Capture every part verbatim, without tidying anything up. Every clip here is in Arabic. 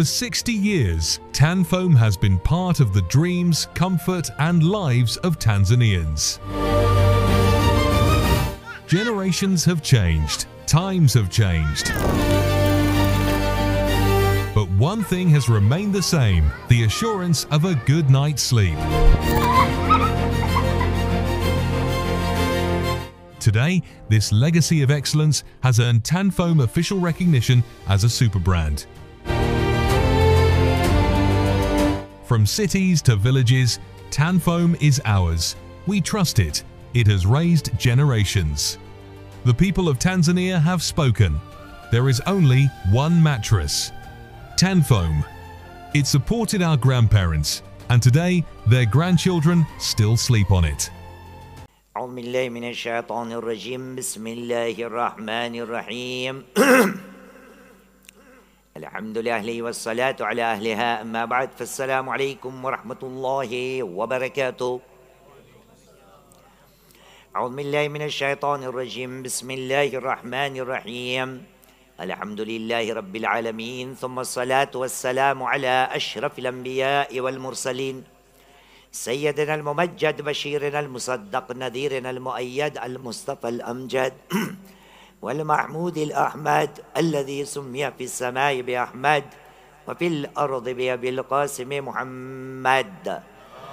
For sixty years, Tanfoam has been part of the dreams, comfort and lives of Tanzanians. Generations have changed, times have changed. But one thing has remained the same, the assurance of a good night's sleep. Today, this legacy of excellence has earned Tanfoam official recognition as a super brand. From cities to villages, Tanfoam is ours. We trust it. It has raised generations. The people of Tanzania have spoken. There is only one mattress, Tanfoam. It supported our grandparents, and today their grandchildren still sleep on it. أعوذ بالله من الشيطان الرجيم بسم الله الرحمن الرحيم الحمد لله والصلاة على أهلها أما بعد فالسلام عليكم ورحمة الله وبركاته. أعوذ بالله من الشيطان الرجيم بسم الله الرحمن الرحيم الحمد لله رب العالمين ثم الصلاة والسلام على أشرف الأنبياء والمرسلين سيدنا الممجد بشيرنا المصدق نذيرنا المؤيد المصطفى الأمجد والمحمود الأحمد الذي سمي في السماء بأحمد وفي الأرض بأبي القاسم محمد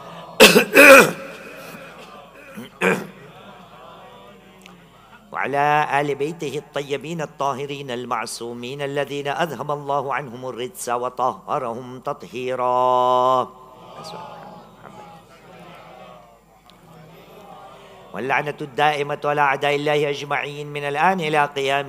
وعلى آل بيته الطيبين الطاهرين المعصومين الذين أذهب الله عنهم الرجس وطهرهم تطهيرا واللعنة الدائمة على أعداء الله أجمعين من الآن إلى قيام